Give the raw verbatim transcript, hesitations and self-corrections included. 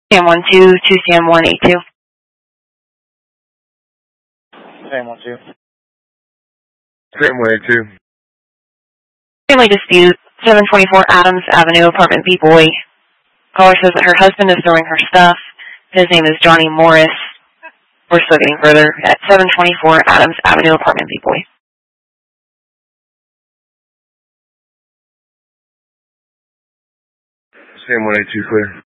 Sam one two, two Sam one eight two. Sam one two. Sam one eight two. Family dispute, seven twenty-four Adams Avenue, apartment B boy. Caller says that her husband is throwing her stuff. His name is Johnny Morris. We're still getting further at seven twenty-four Adams Avenue, apartment B boy. Sam one eight two clear.